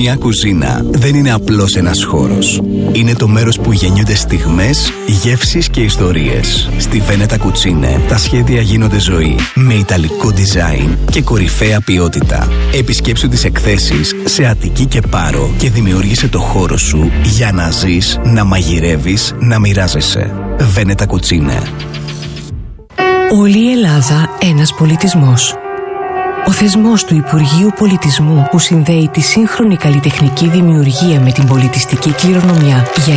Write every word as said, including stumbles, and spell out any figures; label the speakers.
Speaker 1: Μια κουζίνα δεν είναι απλώς ένας χώρος. Είναι το μέρος που γεννιούνται στιγμές, γεύσεις και ιστορίες. Στη Veneta Cucine τα σχέδια γίνονται ζωή, με ιταλικό design και κορυφαία ποιότητα. Επισκέψου τις εκθέσεις σε Αττική και Πάρο και δημιούργησε το χώρο σου για να ζεις, να μαγειρεύεις, να μοιράζεσαι. Veneta Cucine.
Speaker 2: Όλη η Ελλάδα ένας πολιτισμός. Ο θεσμός του Υπουργείου Πολιτισμού που συνδέει τη σύγχρονη καλλιτεχνική δημιουργία με την πολιτιστική κληρονομιά για